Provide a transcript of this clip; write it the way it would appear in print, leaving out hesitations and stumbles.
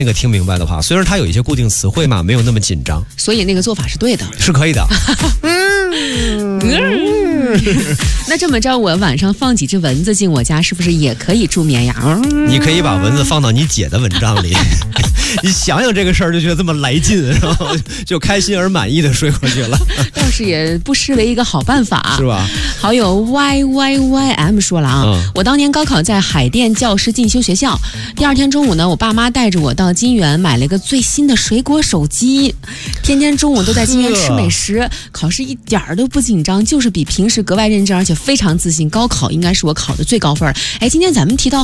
那个听明白的话，虽然它有一些固定词汇嘛，没有那么紧张， 所以那个做法是对的， 是可以的。 那这么着，我晚上放几只蚊子进我家，是不是也可以助眠呀？ 你可以把蚊子放到你姐的蚊帐里，你想想这个事儿就觉得这么来劲，然后就开心而满意的睡过去了。 倒是也不失为一个好办法， 是吧？ 好友 YYYM 说了啊，我当年高考在海淀教师进修学校，第二天中午呢，我爸妈带着我到金源买了一个最新的水果手机，天天中午都在金源吃美食，考试一点儿都不紧张，就是比平时格外认真，而且非常自信，高考应该是我考的最高分。哎，今天咱们提到